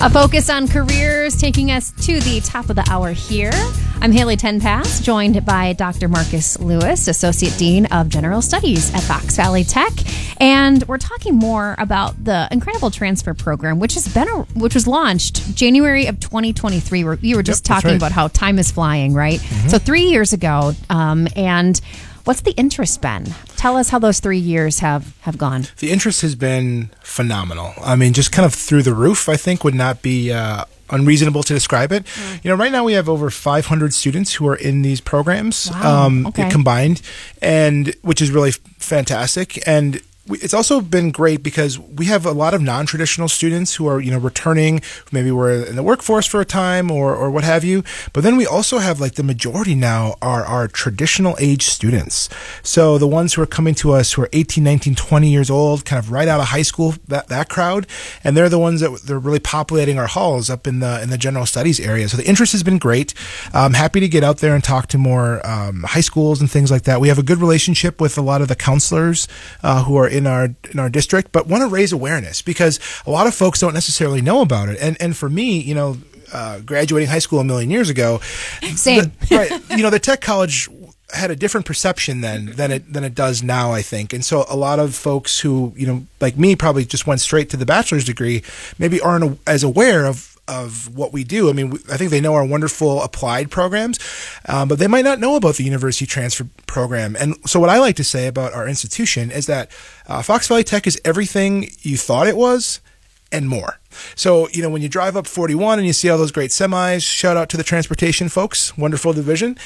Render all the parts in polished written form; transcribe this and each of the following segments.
A focus on careers taking us to the top of the hour here. I'm Haley Tenpass, joined by Dr. Marcus Lewis, Associate Dean of General Studies at Fox Valley Tech. And we're talking more about the incredible transfer program, which was launched January of 2023. You were just talking about how time is flying, right? Mm-hmm. So 3 years ago, and what's the interest been? Tell us how those 3 years have gone. The interest has been phenomenal. I mean, just kind of through the roof, I think, would not be unreasonable to describe it. You know, right now we have over 500 students who are in these programs combined, and which is really fantastic. And it's also been great because we have a lot of non-traditional students who are, returning, maybe were in the workforce for a time or what have you. But then we also have the majority now are our traditional age students. So the ones who are coming to us who are 18, 19, 20 years old, kind of right out of high school, that crowd. And they're the ones that they're really populating our halls up in the general studies area. So the interest has been great. I'm happy to get out there and talk to more high schools and things like that. We have a good relationship with a lot of the counselors who are in our district, but want to raise awareness because a lot of folks don't necessarily know about it. And for me, graduating high school a million years ago, same. The tech college had a different perception then than it does now, I think. And so a lot of folks who, like me, probably just went straight to the bachelor's degree, maybe aren't as aware of what we do. I mean, I think they know our wonderful applied programs, but they might not know about the university transfer program. And so what I like to say about our institution is that Fox Valley Tech is everything you thought it was and more. So, when you drive up 41 and you see all those great semis, shout out to the transportation folks, wonderful division.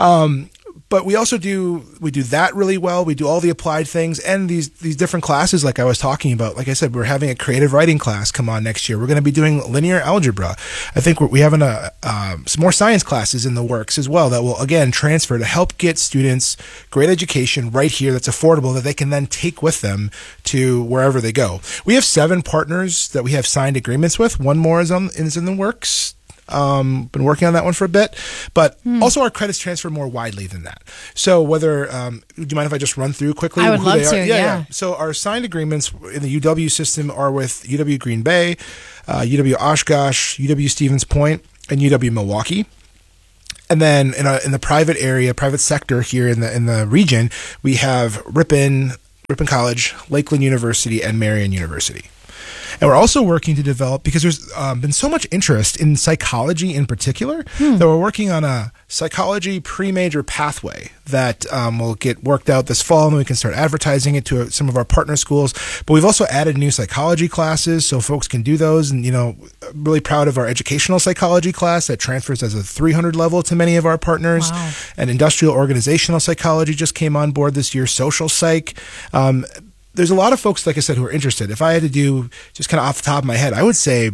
But we also do that really well. We do all the applied things and these different classes like I was talking about. Like I said, we're having a creative writing class come on next year. We're going to be doing linear algebra. I think we having some more science classes in the works as well that will, again, transfer to help get students great education right here that's affordable that they can then take with them to wherever they go. We have 7 partners that we have signed agreements with. One more is in the works. Been working on that one for a bit, but also our credits transfer more widely than that. So whether, do you mind if I just run through quickly? I would love to, yeah. So our signed agreements in the UW system are with UW Green Bay, UW Oshkosh, UW Stevens Point, and UW Milwaukee. And then in the private sector here in the region, we have Ripon College, Lakeland University, and Marian University. And we're also working to develop, because there's been so much interest in psychology in particular, that we're working on a psychology pre-major pathway that will get worked out this fall, and we can start advertising it to some of our partner schools. But we've also added new psychology classes so folks can do those. And, really proud of our educational psychology class that transfers as a 300 level to many of our partners. Wow. And industrial organizational psychology just came on board this year, social psych. There's a lot of folks, like I said, who are interested. If I had to do just kind of off the top of my head, I would say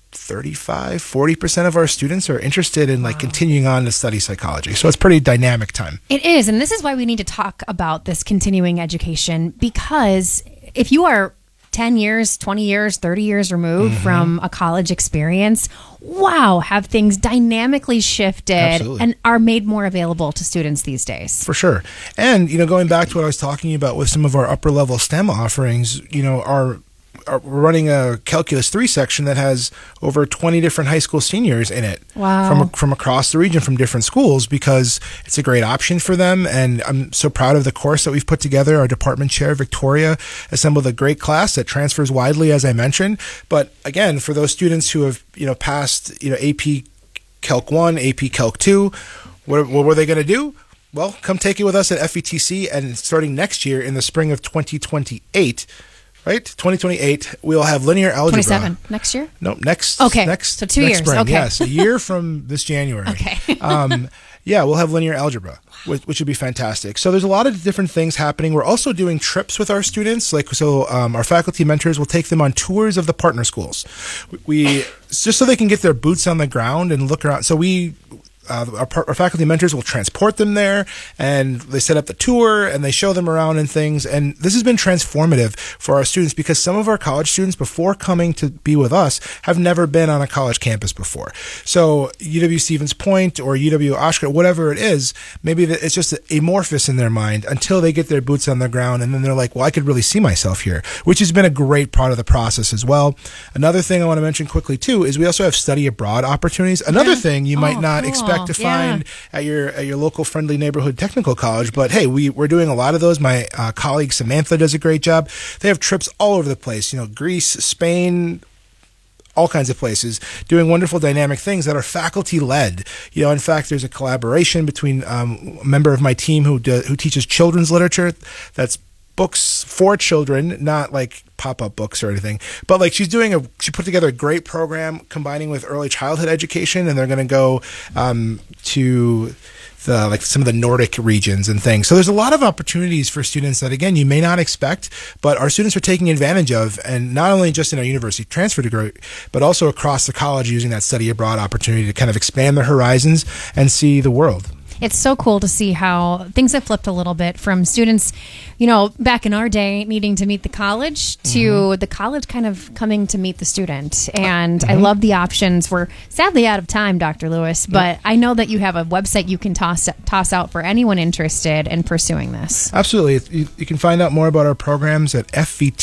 40% of our students are interested in continuing on to study psychology. So it's a pretty dynamic time. It is. And this is why we need to talk about this continuing education, because if you are 10 years, 20 years, 30 years removed from a college experience, have things dynamically shifted and are made more available to students these days. For sure. And, going back to what I was talking about with some of our upper level STEM offerings, we're running a Calculus 3 section that has over 20 different high school seniors in it. Wow. From across the region, from different schools, because it's a great option for them. And I'm so proud of the course that we've put together. Our department chair, Victoria, assembled a great class that transfers widely, as I mentioned. But again, for those students who have, passed, AP Calc 1, AP Calc 2, what were they going to do? Well, come take it with us at FETC, and starting next year in the spring of 2028, right? 2028, we'll have linear algebra. 27 next year? No, next. Okay. So 2 years. Spring. Okay. Yes, a year from this January. Okay. We'll have linear algebra, which would be fantastic. So there's a lot of different things happening. We're also doing trips with our students. Our faculty mentors will take them on tours of the partner schools. We just so they can get their boots on the ground and look around. So we our faculty mentors will transport them there, and they set up the tour and they show them around and things. And this has been transformative for our students because some of our college students before coming to be with us have never been on a college campus before. So UW Stevens Point or UW Oshkosh, whatever it is, maybe it's just amorphous in their mind until they get their boots on the ground, and then they're like, well, I could really see myself here, which has been a great part of the process as well. Another thing I want to mention quickly too is we also have study abroad opportunities. Another thing you might not expect to find at your local friendly neighborhood technical college, but hey, we're doing a lot of those. My colleague Samantha does a great job. They have trips all over the place, Greece, Spain, all kinds of places, doing wonderful dynamic things that are faculty led. In fact, there's a collaboration between a member of my team who teaches children's literature. That's books for children, not like pop-up books or anything, but like she put together a great program combining with early childhood education, and they're going to go to some of the Nordic regions and things. So there's a lot of opportunities for students that, again, you may not expect, but our students are taking advantage of, and not only just in our university transfer degree, but also across the college using that study abroad opportunity to kind of expand their horizons and see the world. It's so cool to see how things have flipped a little bit from students, back in our day needing to meet the college to the college kind of coming to meet the student. And I love the options. We're sadly out of time, Dr. Lewis, but I know that you have a website you can toss out for anyone interested in pursuing this. Absolutely. You can find out more about our programs at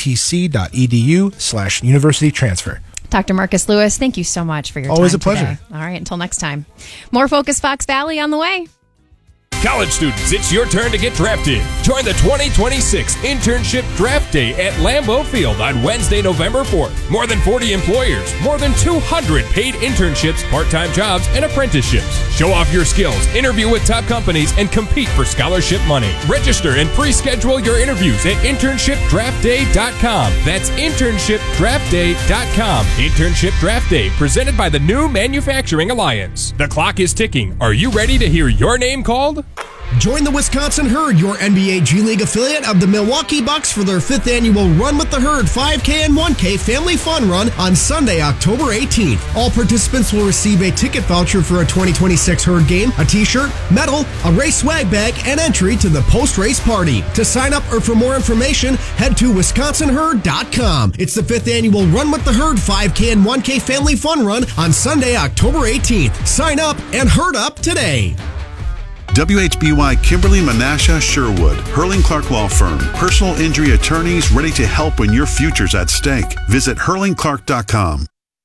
fvtc.edu/university transfer. Dr. Marcus Lewis, thank you so much for your time. Always a pleasure. Today. All right, until next time. More Focus Fox Valley on the way. College students, it's your turn to get drafted. Join the 2026 Internship Draft Day at Lambeau Field on Wednesday, November 4th. More than 40 employers, more than 200 paid internships, part-time jobs, and apprenticeships. Show off your skills, interview with top companies, and compete for scholarship money. Register and pre-schedule your interviews at internshipdraftday.com. That's internshipdraftday.com. Internship Draft Day, presented by the New Manufacturing Alliance. The clock is ticking. Are you ready to hear your name called? Join the Wisconsin Herd, your NBA G League affiliate of the Milwaukee Bucks, for their 5th annual Run with the Herd 5K and 1K Family Fun Run on Sunday, October 18th. All participants will receive a ticket voucher for a 2026 Herd game, a t-shirt, medal, a race swag bag, and entry to the post-race party. To sign up or for more information, head to wisconsinherd.com. It's the 5th annual Run with the Herd 5K and 1K Family Fun Run on Sunday, October 18th. Sign up and herd up today. WHBY Kimberly Menasha Sherwood, Hurling Clark Law Firm. Personal injury attorneys ready to help when your future's at stake. Visit hurlingclark.com.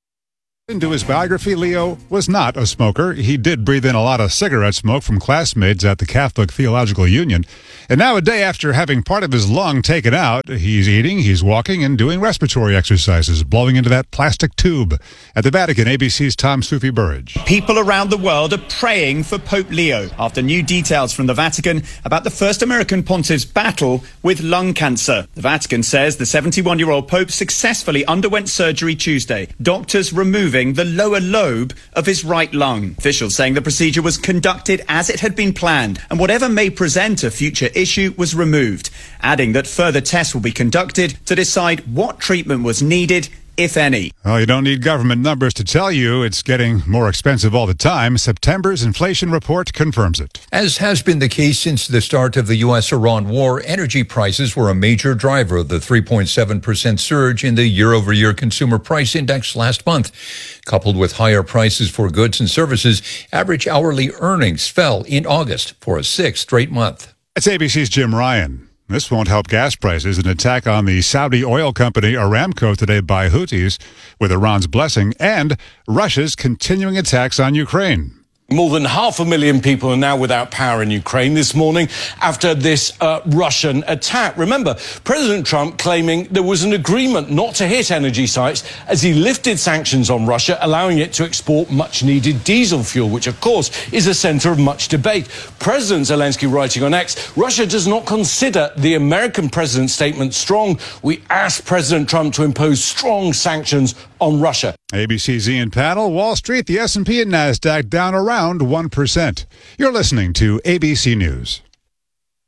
Into his biography, Leo was not a smoker. He did breathe in a lot of cigarette smoke from classmates at the Catholic Theological Union. And now, a day after having part of his lung taken out, he's eating, he's walking, and doing respiratory exercises, blowing into that plastic tube. At the Vatican, ABC's Tom Sufi-Burridge. People around the world are praying for Pope Leo after new details from the Vatican about the first American pontiff's battle with lung cancer. The Vatican says the 71-year-old Pope successfully underwent surgery Tuesday. Doctors removing the lower lobe of his right lung. Officials saying the procedure was conducted as it had been planned, and whatever may present a future issue was removed, adding that further tests will be conducted to decide what treatment was needed, if any. Well, you don't need government numbers to tell you it's getting more expensive all the time. September's inflation report confirms it. As has been the case since the start of the U.S.-Iran war, energy prices were a major driver of the 3.7% surge in the year-over-year consumer price index last month. Coupled with higher prices for goods and services, average hourly earnings fell in August for a 6th straight month. It's ABC's Jim Ryan. This won't help gas prices. An attack on the Saudi oil company Aramco today by Houthis, with Iran's blessing, and Russia's continuing attacks on Ukraine. More than 500,000 people are now without power in Ukraine this morning after this Russian attack. Remember, President Trump claiming there was an agreement not to hit energy sites as he lifted sanctions on Russia, allowing it to export much-needed diesel fuel, which, of course, is a center of much debate. President Zelensky writing on X, Russia does not consider the American president's statement strong. We ask President Trump to impose strong sanctions on Russia. ABC's Ian Paddle. Wall Street, the S&P and NASDAQ down around 1%. You're listening to ABC News.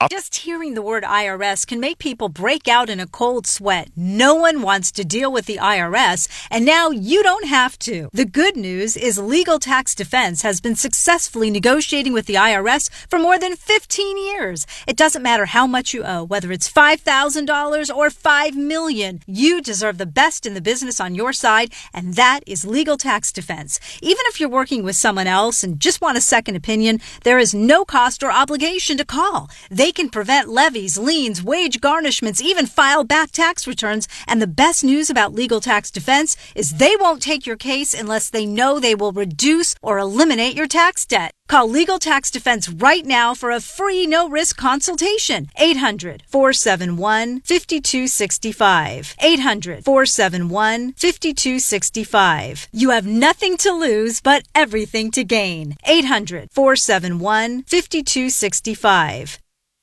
Just hearing the word IRS can make people break out in a cold sweat. No one wants to deal with the IRS, and now you don't have to. The good news is Legal Tax Defense has been successfully negotiating with the IRS for more than 15 years. It doesn't matter how much you owe, whether it's $5,000 or $5 million. You deserve the best in the business on your side, and that is Legal Tax Defense. Even if you're working with someone else and just want a second opinion, there is no cost or obligation to call. They can prevent levies, liens, wage garnishments, even file back tax returns. And the best news about Legal Tax Defense is they won't take your case unless they know they will reduce or eliminate your tax debt. Call Legal Tax Defense right now for a free no-risk consultation. 800-471-5265. 800-471-5265. You have nothing to lose but everything to gain. 800-471-5265.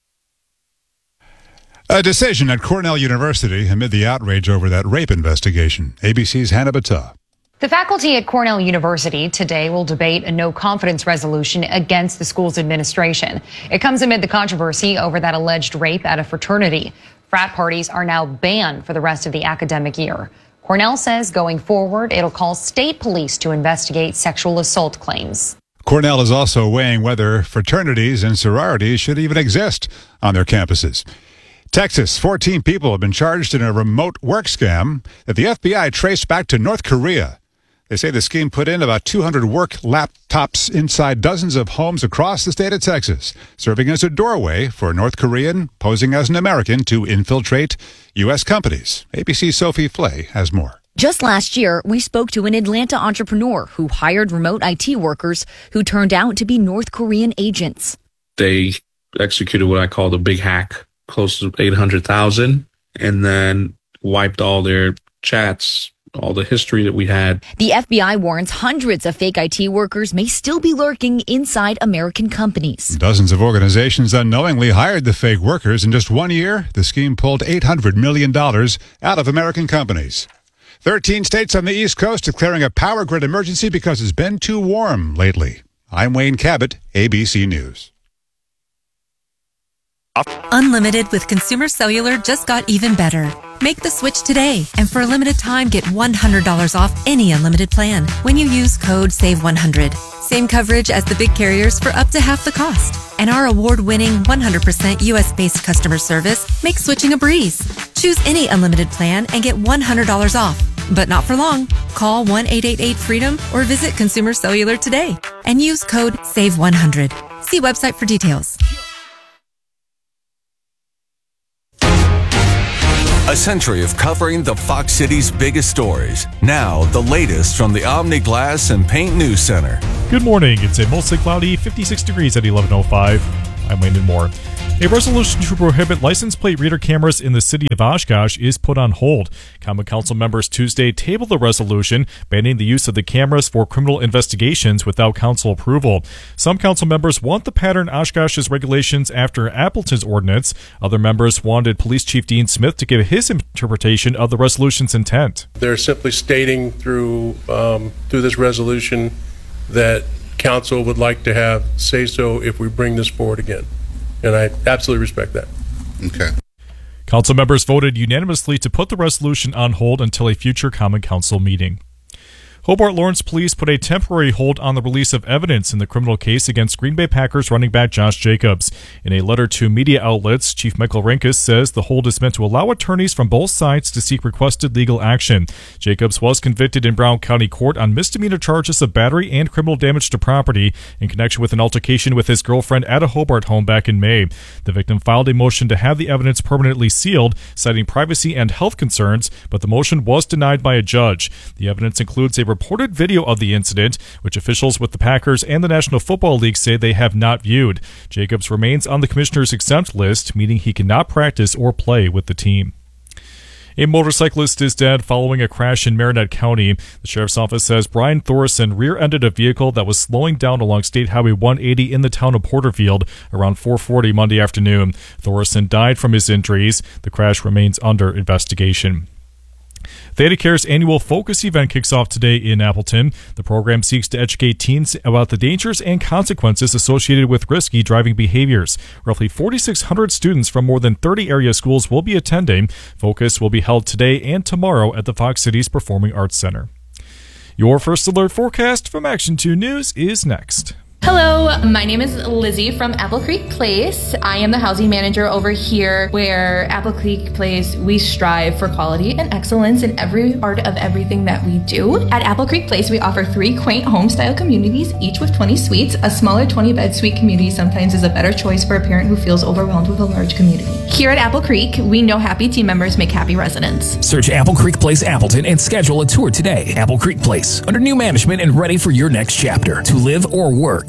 A decision at Cornell University amid the outrage over that rape investigation. ABC's Hannah Battah. The faculty at Cornell University today will debate a no-confidence resolution against the school's administration. It comes amid the controversy over that alleged rape at a fraternity. Frat parties are now banned for the rest of the academic year. Cornell says going forward, it'll call state police to investigate sexual assault claims. Cornell is also weighing whether fraternities and sororities should even exist on their campuses. Texas, 14 people have been charged in a remote work scam that the FBI traced back to North Korea. They say the scheme put in about 200 work laptops inside dozens of homes across the state of Texas, serving as a doorway for a North Korean posing as an American to infiltrate U.S. companies. ABC's Sophie Flay has more. Just last year, we spoke to an Atlanta entrepreneur who hired remote IT workers who turned out to be North Korean agents. They executed what I call the big hack, close to 800,000, and then wiped all their chats, all the history that we had. The FBI warns hundreds of fake IT workers may still be lurking inside American companies. Dozens of organizations unknowingly hired the fake workers. In just 1 year, the scheme pulled $800 million out of American companies. 13 states on the East Coast declaring a power grid emergency because it's been too warm lately. I'm Wayne Cabot, ABC News. Unlimited with Consumer Cellular just got even better. Make the switch today, and for a limited time, get $100 off any unlimited plan when you use code SAVE100. Same coverage as the big carriers for up to half the cost. And our award-winning 100% U.S.-based customer service makes switching a breeze. Choose any unlimited plan and get $100 off. But not for long. Call 1-888-FREEDOM or visit Consumer Cellular today and use code SAVE100. See website for details. A century of covering the Fox City's biggest stories. Now, the latest from the Omni Glass and Paint News Center. Good morning. It's a mostly cloudy 56 degrees at 11:05. I'm Landon Moore. A resolution to prohibit license plate reader cameras in the city of Oshkosh is put on hold. Common Council members Tuesday tabled the resolution banning the use of the cameras for criminal investigations without council approval. Some council members want the pattern Oshkosh's regulations after Appleton's ordinance. Other members wanted Police Chief Dean Smith to give his interpretation of the resolution's intent. They're simply stating through this resolution that council would like to have say so if we bring this forward again. And I absolutely respect that. Okay. Council members voted unanimously to put the resolution on hold until a future Common Council meeting. Hobart Lawrence Police put a temporary hold on the release of evidence in the criminal case against Green Bay Packers running back Josh Jacobs. In a letter to media outlets, Chief Michael Rinkus says the hold is meant to allow attorneys from both sides to seek requested legal action. Jacobs was convicted in Brown County Court on misdemeanor charges of battery and criminal damage to property in connection with an altercation with his girlfriend at a Hobart home back in May. The victim filed a motion to have the evidence permanently sealed, citing privacy and health concerns, but the motion was denied by a judge. The evidence includes a reported video of the incident, which officials with the Packers and the National Football League say they have not viewed. Jacobs remains on the commissioner's exempt list, meaning he cannot practice or play with the team. A motorcyclist is dead following a crash in Marinette County. The sheriff's office says Brian Thorson rear-ended a vehicle that was slowing down along State Highway 180 in the town of Porterfield around 4:40 Monday afternoon. Thorson died from his injuries. The crash remains under investigation. ThedaCare's annual Focus event kicks off today in Appleton. The program seeks to educate teens about the dangers and consequences associated with risky driving behaviors. Roughly 4,600 students from more than 30 area schools will be attending. Focus will be held today and tomorrow at the Fox Cities Performing Arts Center. Your first alert forecast from Action 2 News is next. Hello, my name is Lizzie from Apple Creek Place. I am the housing manager over here where Apple Creek Place, we strive for quality and excellence in every part of everything that we do. At Apple Creek Place, we offer 3 quaint home-style communities, each with 20 suites. A smaller 20-bed suite community sometimes is a better choice for a parent who feels overwhelmed with a large community. Here at Apple Creek, we know happy team members make happy residents. Search Apple Creek Place Appleton and schedule a tour today. Apple Creek Place, under new management and ready for your next chapter to live or work.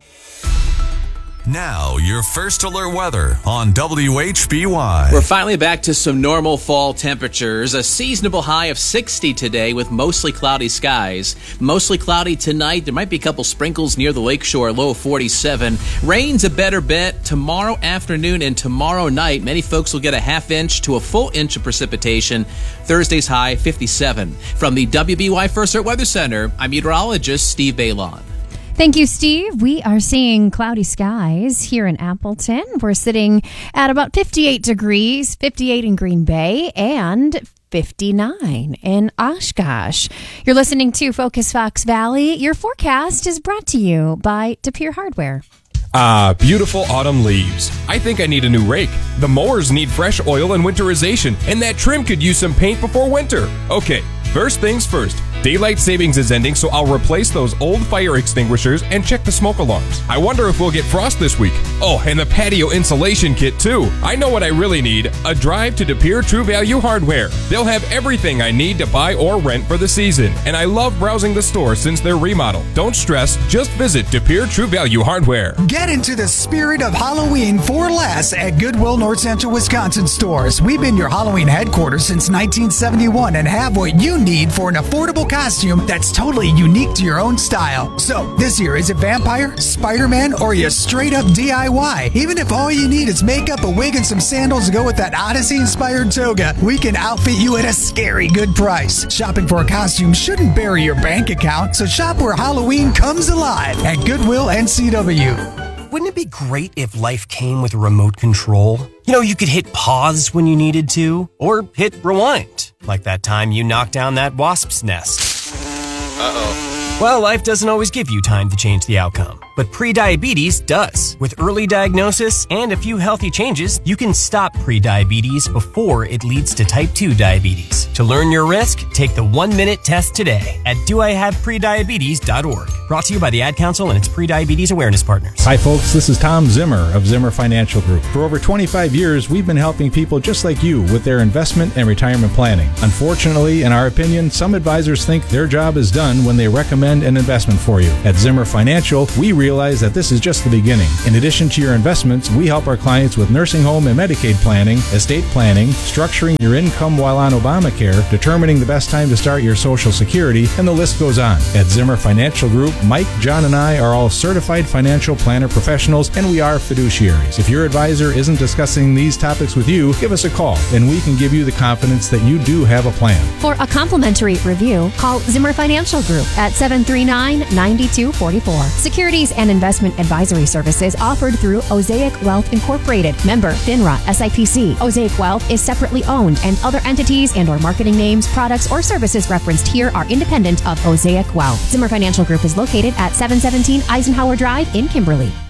Now, your first alert weather on WHBY. We're finally back to some normal fall temperatures. A seasonable high of 60 today with mostly cloudy skies. Mostly cloudy tonight. There might be a couple sprinkles near the lakeshore, low of 47. Rain's a better bet tomorrow afternoon and tomorrow night. Many folks will get a half inch to a full inch of precipitation. Thursday's high, 57. From the WBY First Alert Weather Center, I'm meteorologist Steve Bailon. Thank you, Steve. We are seeing cloudy skies here in Appleton. We're sitting at about 58 degrees, 58 in Green Bay, and 59 in Oshkosh. You're listening to Focus Fox Valley. Your forecast is brought to you by De Pere Hardware. Beautiful autumn leaves. I think I need a new rake. The mowers need fresh oil and winterization, and that trim could use some paint before winter. Okay, first things first. Daylight savings is ending, so I'll replace those old fire extinguishers and check the smoke alarms. I wonder if we'll get frost this week. Oh, and the patio insulation kit too. I know what I really need. A drive to De Pere True Value Hardware. They'll have everything I need to buy or rent for the season. And I love browsing the store since they're remodeled. Don't stress, just visit De Pere True Value Hardware. Get into the spirit of Halloween for less at Goodwill North Central Wisconsin stores. We've been your Halloween headquarters since 1971 and have what you need for an affordable costume that's totally unique to your own style. So, this year, is it vampire, Spider-Man, or you straight up DIY? Even if all you need is makeup, a wig, and some sandals to go with that Odyssey-inspired toga, we can outfit you at a scary good price. Shopping for a costume shouldn't bury your bank account, so shop where Halloween comes alive at Goodwill NCW. Wouldn't it be great if life came with a remote control? You know, you could hit pause when you needed to, or hit rewind, like that time you knocked down that wasp's nest. Uh-oh. Well, life doesn't always give you time to change the outcome, but prediabetes does. With early diagnosis and a few healthy changes, you can stop prediabetes before it leads to type 2 diabetes. To learn your risk, take the 1-minute test today at doihaveprediabetes.org. Brought to you by the Ad Council and its prediabetes awareness partners. Hi folks, this is Tom Zimmer of Zimmer Financial Group. For over 25 years, we've been helping people just like you with their investment and retirement planning. Unfortunately, in our opinion, some advisors think their job is done when they recommend an investment for you. At Zimmer Financial, we realize that this is just the beginning. In addition to your investments, we help our clients with nursing home and Medicaid planning, estate planning, structuring your income while on Obamacare, determining the best time to start your Social Security, and the list goes on. At Zimmer Financial Group, Mike, John, and I are all certified financial planner professionals, and we are fiduciaries. If your advisor isn't discussing these topics with you, give us a call, and we can give you the confidence that you do have a plan. For a complimentary review, call Zimmer Financial Group at 739-9244. Securities and investment advisory services offered through Osaic Wealth Incorporated. Member FINRA SIPC. Osaic Wealth is separately owned, and other entities and or marketing names, products, or services referenced here are independent of Osaic Wealth. Zimmer Financial Group is located at 717 Eisenhower Drive in Kimberly.